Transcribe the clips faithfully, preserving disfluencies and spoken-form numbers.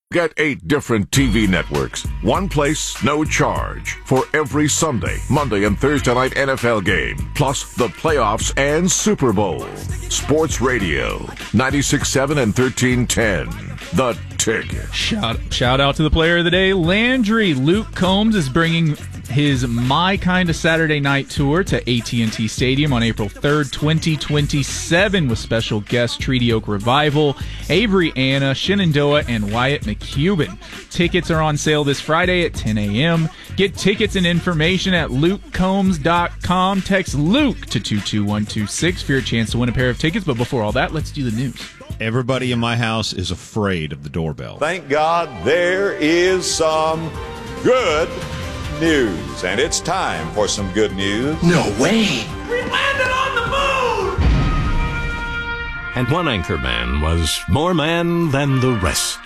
Get eight different T V networks. One place, no charge. For every Sunday, Monday, and Thursday night N F L game. Plus the playoffs and Super Bowl. Sports Radio. ninety-six point seven and thirteen ten. The Ticket. Shout, shout out to the player of the day, Landry. Luke Combs is bringing his My Kind of Saturday Night Tour to A T and T Stadium on April third, twenty twenty-seven with special guests Treaty Oak Revival, Avery Anna, Shenandoah, and Wyatt McCubbin. Tickets are on sale this Friday at ten a.m. Get tickets and information at luke combs dot com. Text Luke to two two one two six for your chance to win a pair of tickets. But before all that, let's do the news. Everybody in my house is afraid of the doorbell. Thank God there is some good news. And it's time for some good news. No way. We landed on the moon! And one anchor man was more man than the rest.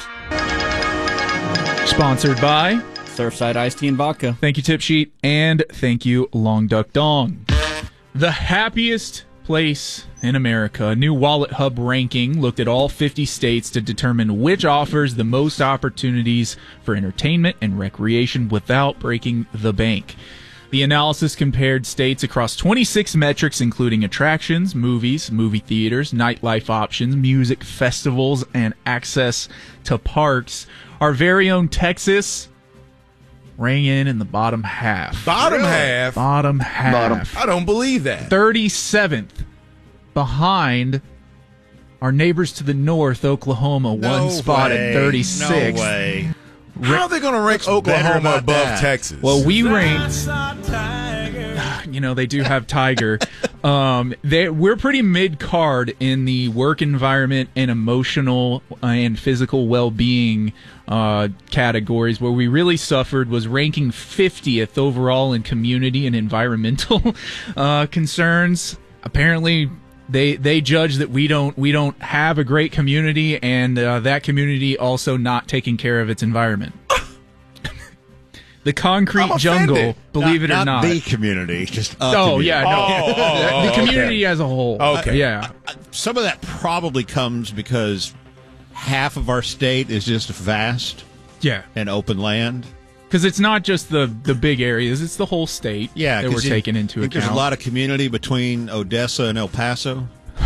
Sponsored by Surfside Iced Tea and Vodka. Thank you, Tip Sheet, and thank you, Long Duck Dong. The happiest place in America. A new Wallet Hub ranking looked at all fifty states to determine which offers the most opportunities for entertainment and recreation without breaking the bank. The analysis compared states across twenty-six metrics, including attractions, movies, movie theaters, nightlife options, music festivals, and access to parks. Our very own Texas rang in in the bottom half. Bottom really? half? Bottom half. Bottom. I don't believe that. thirty-seventh behind our neighbors to the north, Oklahoma, no one spot way. at thirty-six. No way. How are they going to rank What's Oklahoma above that? Texas? Well, we ranked, you know, they do have Tiger. um, they, we're pretty mid-card in the work environment and emotional and physical well-being uh, categories. Where we really suffered was ranking fiftieth overall in community and environmental uh, concerns. Apparently, They they judge that we don't we don't have a great community, and uh, that community also not taking care of its environment. The concrete jungle, believe not, it or not, not the community, just a oh community. yeah, no, Oh, oh, the oh, community okay. as a whole. Okay, yeah. Some of that probably comes because half of our state is just vast Yeah, and open land. because it's not just the, the big areas; it's the whole state. Yeah, that we're 'cause you- taking into I think account. There's a lot of community between Odessa and El Paso.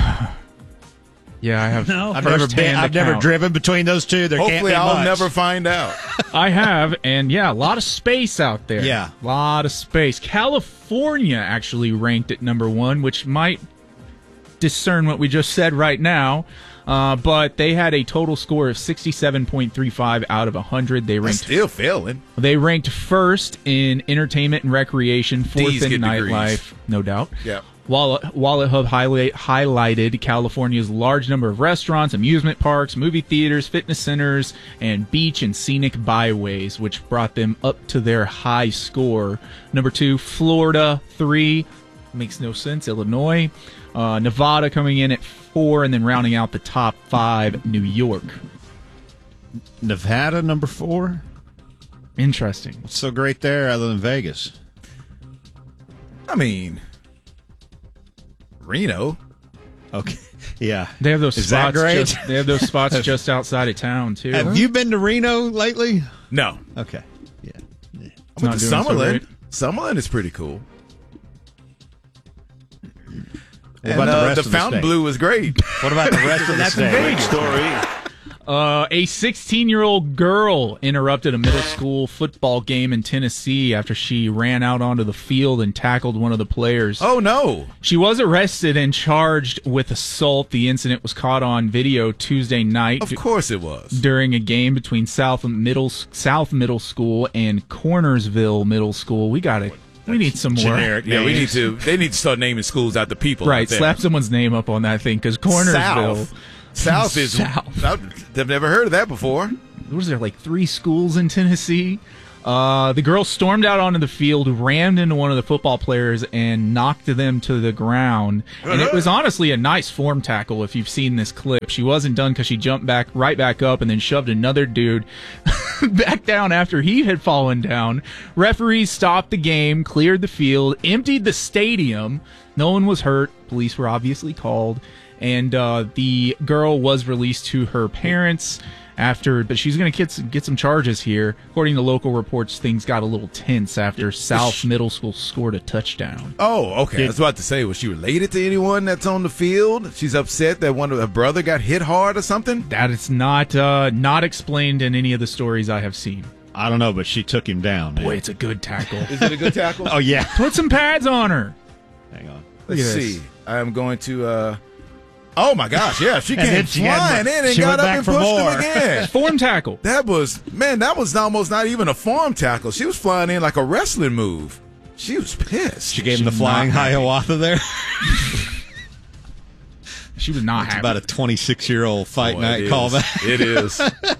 Yeah, I have. No. I've never been. firsthand I've never account. driven between those two. There can't hopefully be I'll much. never find out. I have, and yeah, a lot of space out there. Yeah. a lot of space. California actually ranked at number one, which might discern what we just said right now. Uh, but they had a total score of sixty-seven point three five out of one hundred. They I'm ranked still failing. they ranked first in entertainment and recreation, fourth D's in get nightlife, degrees. no doubt. Yeah. Wallet, Wallet Hub highlight, highlighted California's large number of restaurants, amusement parks, movie theaters, fitness centers, and beach and scenic byways, which brought them up to their high score. Number two, Florida. Three, makes no sense, Illinois. Uh, Nevada coming in at four, and then rounding out the top five, New York. Nevada number four. Interesting. What's so great there other than Vegas? I mean, Reno. Okay, yeah. They have those Is that spots. great? Just, they have those spots just outside of town too. Have you been to Reno lately? No. Okay. Yeah. I went not to doing so Summerlin. great. Summerlin is pretty cool. What And about the uh, rest the of the Fountain state? Blue was great. What about the rest of the state? Story. Uh, a sixteen-year-old girl interrupted a middle school football game in Tennessee after she ran out onto the field and tackled one of the players. Oh, no. She was arrested and charged with assault. The incident was caught on video Tuesday night Of course it was. during a game between South Middle South Middle School and Cornersville Middle School. We got it. We need some more. Generic Yeah, we need names. to. They need to start naming schools after people. Right, out there. slap someone's name up on that thing because Cornersville. South. South is. South. I've never heard of that before. Was there like three schools in Tennessee? Uh, the girl stormed out onto the field, rammed into one of the football players, and knocked them to the ground. And it was honestly a nice form tackle if you've seen this clip. She wasn't done because she jumped back right back up and then shoved another dude back down after he had fallen down. Referees stopped the game, cleared the field, emptied the stadium. No one was hurt. Police were obviously called. and uh, the girl was released to her parents after, but she's going to get some, get some charges here. According to local reports, things got a little tense after South Middle School scored a touchdown. Oh, okay. I was about to say, was she related to anyone that's on the field? She's upset that one of her brother got hit hard or something? That is not uh, not explained in any of the stories I have seen. I don't know, but she took him down. Man. Boy, it's a good tackle. Is it a good tackle? Oh, yeah. Put some pads on her. Hang on. Let's Look at see. this. I am going to. Uh, oh my gosh! Yeah, she And came then she had flying more- in and she got went up back and for pushed more. him again. Form tackle. That was man. That was almost not even a farm tackle. She was flying in like a wrestling move. She was pissed. She gave him the flying not happy. Hiawatha there. She was not It's happy. about a twenty-six-year-old fight Boy, night it is. callback. It is.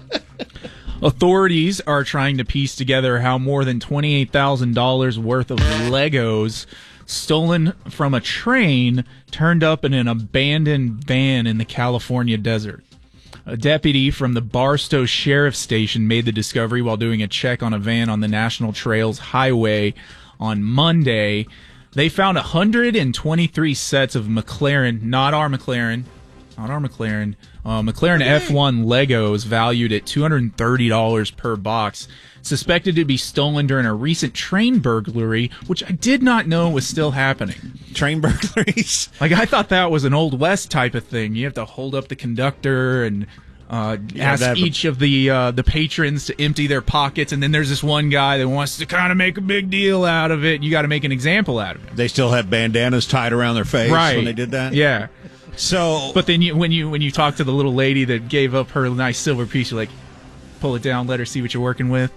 Authorities are trying to piece together how more than twenty-eight thousand dollars worth of Legos stolen from a train turned up in an abandoned van in the California desert. A deputy from the Barstow Sheriff's Station made the discovery while doing a check on a van on the National Trails Highway on Monday. They found one hundred twenty-three sets of McLaren, not our McLaren, not our McLaren, uh, McLaren F one Legos valued at two hundred thirty dollars per box, suspected to be stolen during a recent train burglary, which I did not know was still happening. Train burglaries. Like, I thought that was an Old West type of thing. You have to hold up the conductor and uh, ask that- each of the uh, the patrons to empty their pockets, and then there's this one guy that wants to kind of make a big deal out of it. You got to make an example out of him. They still had bandanas tied around their face Right. when they did that? Yeah. So, But then you, when you when you talk to the little lady that gave up her nice silver piece, you're like, pull it down, let her see what you're working with.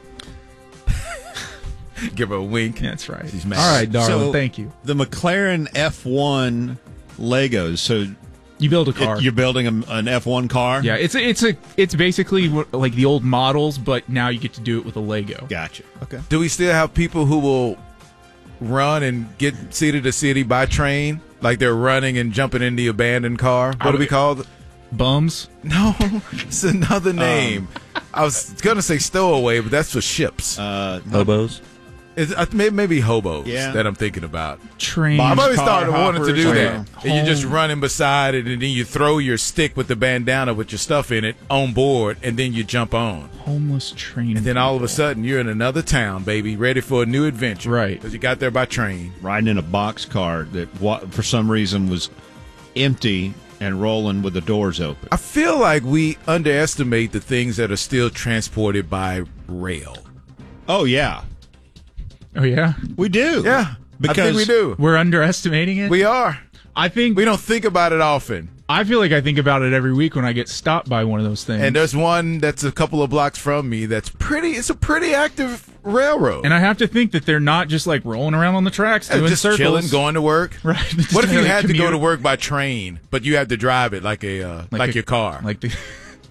Give her a wink. Yeah, that's right. She's mad. All right, darling, So- thank you. the McLaren F one Legos. So You build a it- car. you're building a, an F one car? yeah, it's a, it's a it's basically what- like the old models, but now you get to do it with a Lego. Gotcha. Okay. Do we still have people who will run and get city to city by train? Like they're running and jumping in the abandoned car? What do we call it? Bums. No, it's another name. I was going to say stowaway, but that's for ships. Uh, Hobos. It's, uh, maybe, maybe hobos Yeah. that I'm thinking about. Train. I've always car started wanting to hoppers, do or that. And you're just home. running beside it, and then you throw your stick with the bandana with your stuff in it on board, and then you jump on. Homeless train. And then all of a people. sudden, you're in another town, baby, ready for a new adventure. Right. Because you got there by train. riding in a box car that wa- for some reason was empty and rolling with the doors open. I feel like we underestimate the things that are still transported by rail. Oh, yeah. Oh yeah, We do. Yeah, I think Because we do. we're underestimating it. We are. I think We don't think about it often. I feel like I think about it every week when I get stopped by one of those things. And there's one that's a couple of blocks from me that's pretty, it's a pretty active railroad. And I have to think that they're not just like rolling around on the tracks Uh, doing just circles. chilling, going to work. Right. Just What if you like had to go commute- to work by train, but you had to drive it like a uh, like, a- your car Like the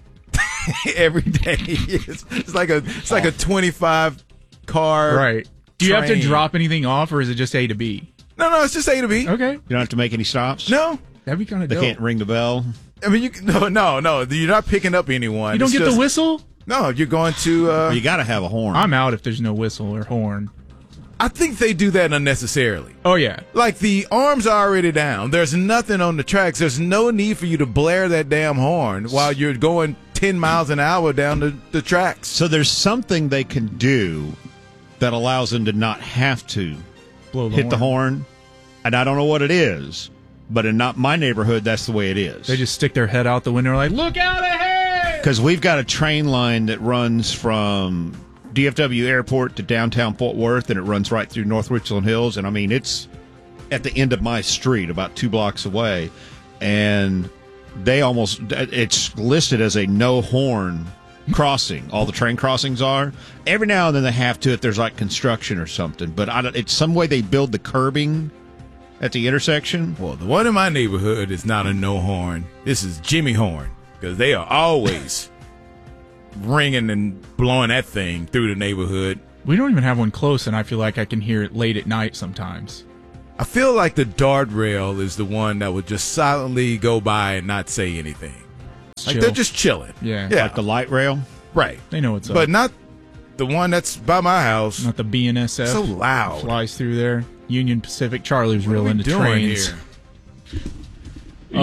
every day? It's, it's like a it's like a twenty-five car. right. Do you have to train. drop anything off, or is it just A to B? No, no, it's just A to B. Okay, you don't have to make any stops? No, that'd be kind of They dope. can't ring the bell? I mean you can- no no no. You're not picking up anyone. You don't It's get just- the whistle. No, you're going to. Uh, You got to have a horn. I'm out if there's no whistle or horn. I think they do that unnecessarily. Oh yeah, Like the arms are already down. There's nothing on the tracks. There's no need for you to blare that damn horn while you're going ten miles an hour down the, the tracks. So there's something they can do that allows them to not have to blow the hit horn. the horn. And I don't know what it is, but in not my neighborhood, that's the way it is. They just stick their head out the window, like, look out ahead. Because we've got a train line that runs from D F W Airport to downtown Fort Worth, and it runs right through North Richland Hills. And I mean, it's at the end of my street, about two blocks away. And they almost, it's listed as a no horn crossing. All the train crossings are. Every now and then they have to if there's like construction or something. But I don't, it's some way they build the curbing at the intersection. Well, the one in my neighborhood is not a no horn. This is Jimmy Horn because they are always ringing and blowing that thing through the neighborhood. We don't even have one close, and I feel like I can hear it late at night sometimes. I feel like the dart rail is the one that would just silently go by and not say anything. Like Chill. they're just chilling. Yeah. yeah, Like the light rail. right. They know what's up. But not the one that's by my house. Not the B N S F. So loud. Flies through there. Union Pacific. Charlie was What real are we into doing trains. here? Uh,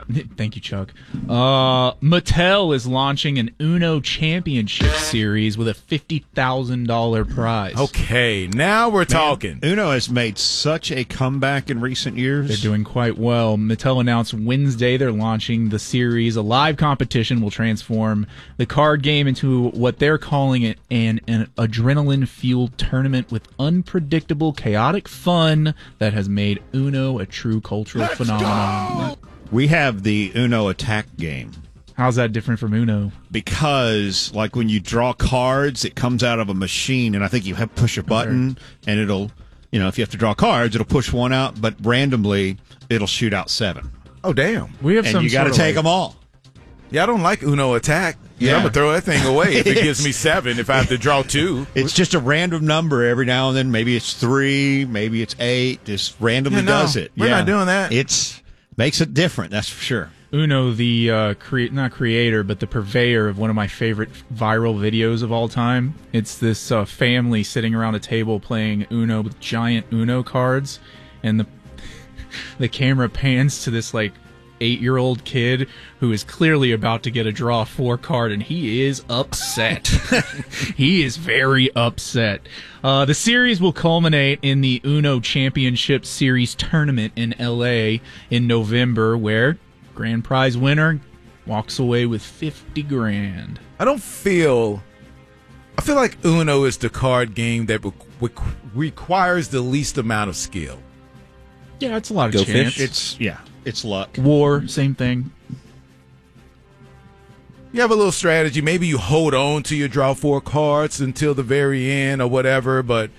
Thank you, Chuck. Uh, Mattel is launching an Uno Championship Series with a fifty thousand dollars prize. Okay, now we're talking. Uno has made such a comeback in recent years. They're doing quite well. Mattel announced Wednesday they're launching the series. A live competition will transform the card game into what they're calling it an, an adrenaline-fueled tournament with unpredictable, chaotic fun that has made Uno a true cultural Let's phenomenon. Go! We have the Uno attack game. How's that different from Uno? Because, like, when you draw cards, it comes out of a machine, and I think you have to push a button, okay. and it'll, you know, if you have to draw cards, it'll push one out, but randomly, it'll shoot out seven. Oh, damn. We have and some you got to take like, them all. Yeah, I don't like Uno attack. Yeah, I'm going to throw that thing away if it gives me seven, if I have to draw two. It's just a random number every now and then. Maybe it's three, maybe it's eight. Just randomly yeah, no, does it. We're yeah. not doing that. It's makes it different, that's for sure. Uno, the uh, cre- not creator, but the purveyor of one of my favorite viral videos of all time. It's this uh, family sitting around a table playing Uno with giant Uno cards, and the the camera pans to this like eight-year-old kid who is clearly about to get a draw four card, and he is upset. He is very upset. Uh, the series will culminate in the Uno Championship Series tournament in L A in November, where grand prize winner walks away with fifty grand. I don't feel... I feel like Uno is the card game that re- re- requires the least amount of skill. Yeah, it's a lot of Go chance. fish. It's, yeah, it's luck. War, same thing. You have a little strategy. Maybe you hold on to your draw four cards until the very end or whatever, but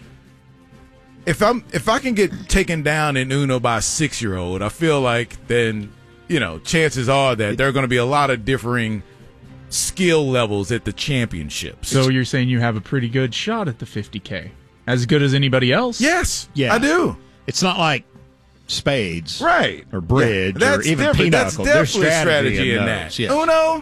if I'm if I can get taken down in Uno by a six-year-old, I feel like then, you know, chances are that there are going to be a lot of differing skill levels at the championships. So you're saying you have a pretty good shot at the fifty K? As good as anybody else? Yes, yeah. I do. It's not like spades, right, or bridge, yeah, or even different. pinochle. That's definitely There's strategy, strategy in, in that. those, yes. Uno,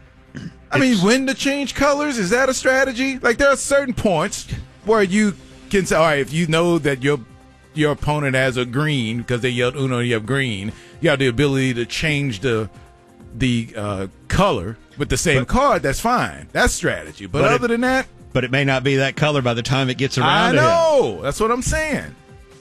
I mean, when to change colors, is that a strategy? Like, there are certain points where you can say, all right, if you know that your your opponent has a green because they yelled Uno and you have green, you have the ability to change the the uh, color with the same but, card. That's fine. That's strategy. But, but other it, than that, but it may not be that color by the time it gets around. I know. To That's what I'm saying.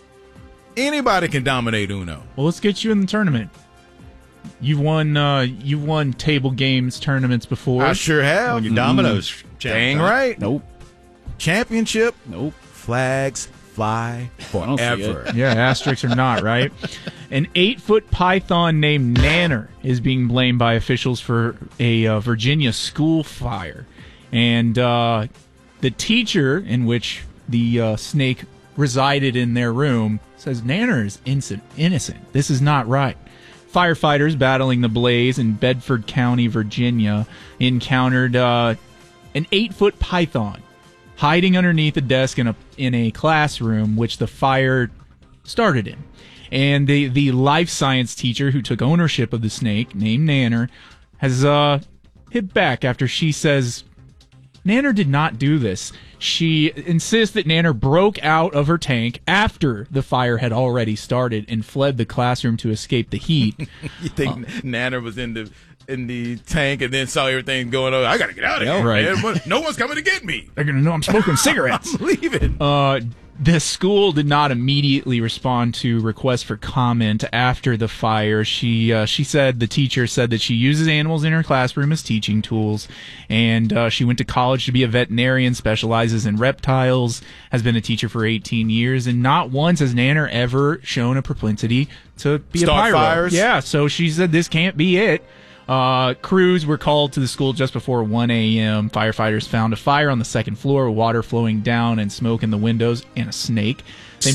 Anybody can dominate Uno. Well, let's get you in the tournament. You've won. Uh, you've won table games tournaments before. I sure have. When your dominoes, mm. dang right. Nope. Championship. Nope. Flags fly forever. Yeah, asterisks are not right. An eight-foot python named Nanner is being blamed by officials for a uh, Virginia school fire, and uh, the teacher in which the uh, snake resided in their room says Nanner is innocent. Innocent. This is not right. Firefighters battling the blaze in Bedford County, Virginia, encountered uh, an eight-foot python hiding underneath a desk in a in a classroom, which the fire started in. And the the life science teacher who took ownership of the snake, named Nanner, has uh, hit back after she says Nanner did not do this. She insists that Nanner broke out of her tank after the fire had already started and fled the classroom to escape the heat. You think uh, Nanner was in the in the tank and then saw everything going on? I got to get out of here. Right. Man. No one's coming to get me. They're going to know I'm smoking cigarettes. I'm leaving. Uh, the school did not immediately respond to requests for comment after the fire. She uh, she said the teacher said that she uses animals in her classroom as teaching tools, and uh, she went to college to be a veterinarian, specializes in reptiles, has been a teacher for eighteen years, and not once has Nanner ever shown a propensity to be Start a pyro. fires? Yeah, so she said this can't be it. Uh, crews were called to the school just before one a.m. Firefighters found a fire on the second floor, water flowing down and smoke in the windows, and a snake. They,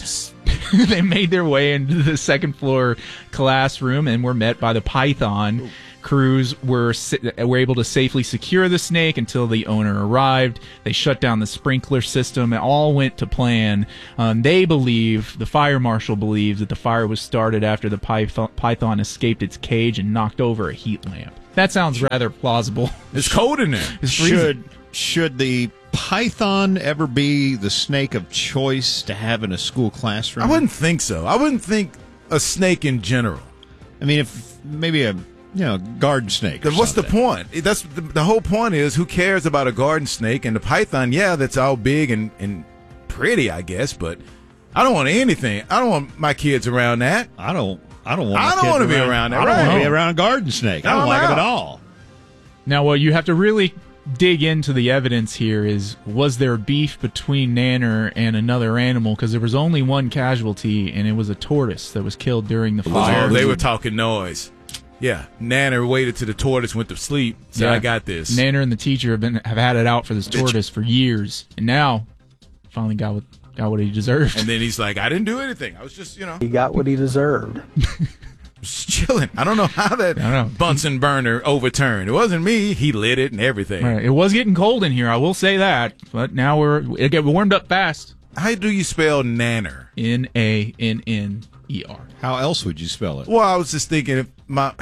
they made their way into the second floor classroom and were met by the python. Crews were were able to safely secure the snake until the owner arrived. They shut down the sprinkler system. It all went to plan. Um, they believe, the fire marshal believes, that the fire was started after the python, python escaped its cage and knocked over a heat lamp. That sounds rather plausible. It's cold in there. It's should should the python ever be the snake of choice to have in a school classroom? I wouldn't think so. I wouldn't think a snake in general. I mean, if maybe a you know garden snake. Or What's something. the point? That's the, the whole point is who cares about a garden snake and the python? Yeah, that's all big and, and pretty, I guess, but I don't want anything. I don't want my kids around that. I don't. I don't want. I my don't kids want to be around, around that. I don't right. want to be around a garden snake. I don't I'm like out. them at all. Now, what you have to really dig into the evidence here is, was there beef between Nanner and another animal? Because there was only one casualty, and it was a tortoise that was killed during the fire. Oh, they were talking noise. Yeah, Nanner waited till the tortoise went to sleep. Said, Yeah. I got this. Nanner and the teacher have been have had it out for this tortoise for years, and now finally got what got what he deserved. And then he's like, I didn't do anything. I was just, you know, He got what he deserved. just chilling. I don't know how that I don't know. Bunsen burner overturned. It wasn't me. He lit it and everything. Right. It was getting cold in here, I will say that, but now we're it get warmed up fast. How do you spell Nanner? N A N N E R. How else would you spell it? Well, I was just thinking, if my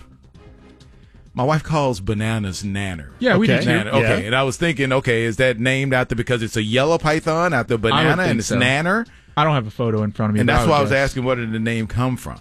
my wife calls bananas nanner. Yeah, we do Okay. too. Nanner. Okay, Yeah. and I was thinking, okay, is that named after because it's a yellow python after banana think and it's so. nanner? I don't have a photo in front of me, And but that's would why I was guess. asking, where did the name come from?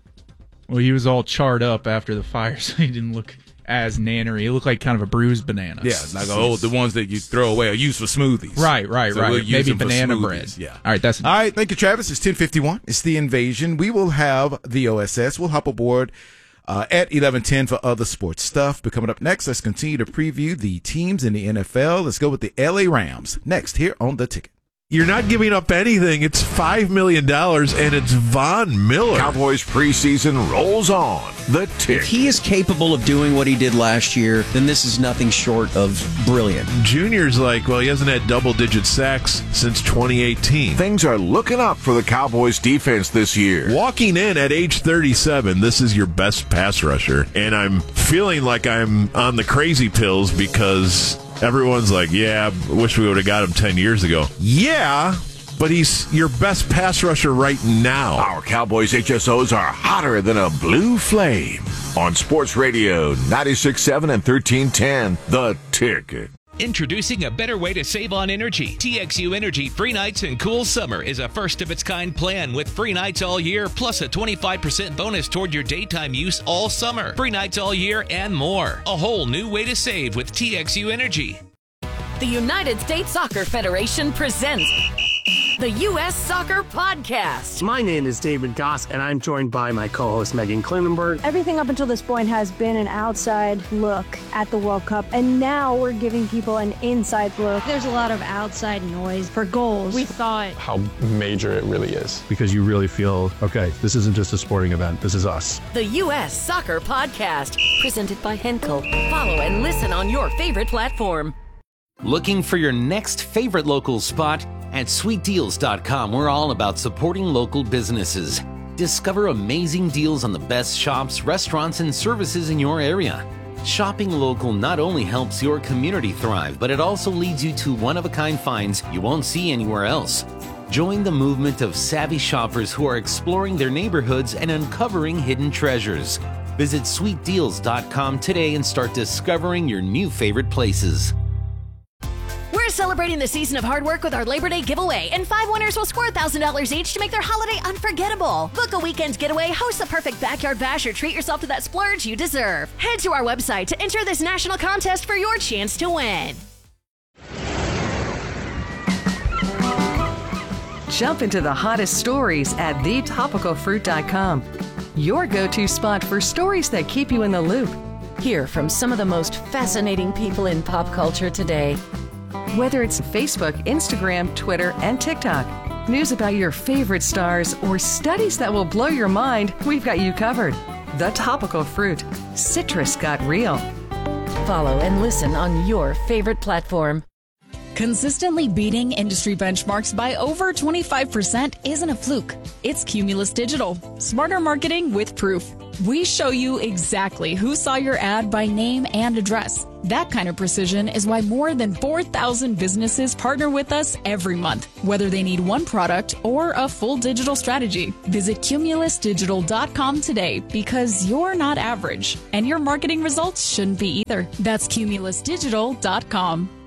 Well, he was all charred up after the fire, so he didn't look as nannery. He looked like kind of a bruised banana. Yeah, like oh, the ones that you throw away are used for smoothies. Right, right, So right. we'll use Maybe them for banana smoothies. bread. Yeah. All right, that's All right, thank you, Travis. It's ten fifty-one. It's the Invasion. We will have the O S S. We'll hop aboard uh, at eleven ten for other sports stuff. But coming up next, let's continue to preview the teams in the N F L. Let's go with the L A Rams next here on The Ticket. You're not giving up anything. It's five million dollars, and it's Von Miller. Cowboys preseason rolls on. The Tick. If he is capable of doing what he did last year, then this is nothing short of brilliant. Junior's like, well, he hasn't had double-digit sacks since twenty eighteen. Things are looking up for the Cowboys defense this year. Walking in at age thirty-seven, this is your best pass rusher, and I'm feeling like I'm on the crazy pills because everyone's like, yeah, I wish we would have got him ten years ago. Yeah, but he's your best pass rusher right now. Our Cowboys H S Os are hotter than a blue flame. On Sports Radio ninety-six point seven and thirteen ten, The Ticket. Introducing a better way to save on energy. T X U Energy Free Nights and Cool Summer is a first-of-its-kind plan with free nights all year, plus a twenty-five percent bonus toward your daytime use all summer. Free nights all year and more. A whole new way to save with T X U Energy. The United States Soccer Federation presents the U S Soccer Podcast. My name is David Goss, and I'm joined by my co-host Megan Klinenberg. Everything up until this point has been an outside look at the World Cup, and now we're giving people an inside look. There's a lot of outside noise for goals. We thought how major it really is. Because you really feel, okay, this isn't just a sporting event, this is us. The U S Soccer Podcast, presented by Henkel. Follow and listen on your favorite platform. Looking for your next favorite local spot? At sweet deals dot com, we're all about supporting local businesses. Discover amazing deals on the best shops, restaurants, and services in your area. Shopping local not only helps your community thrive, but it also leads you to one-of-a-kind finds you won't see anywhere else. Join the movement of savvy shoppers who are exploring their neighborhoods and uncovering hidden treasures. Visit sweet deals dot com today and start discovering your new favorite places. We're celebrating the season of hard work with our Labor Day giveaway, and five winners will score one thousand dollars each to make their holiday unforgettable. Book a weekend getaway, host the perfect backyard bash, or treat yourself to that splurge you deserve. Head to our website to enter this national contest for your chance to win. Jump into the hottest stories at the topical fruit dot com. Your go-to spot for stories that keep you in the loop. Hear from some of the most fascinating people in pop culture today. Whether it's Facebook, Instagram, Twitter, and TikTok, news about your favorite stars, or studies that will blow your mind, we've got you covered. The Topical Fruit. Citrus got real. Follow and listen on your favorite platform. Consistently beating industry benchmarks by over twenty-five percent isn't a fluke. It's Cumulus Digital. Smarter marketing with proof. We show you exactly who saw your ad by name and address. That kind of precision is why more than four thousand businesses partner with us every month, whether they need one product or a full digital strategy. Visit Cumulus Digital dot com today, because you're not average, and your marketing results shouldn't be either. That's Cumulus Digital dot com.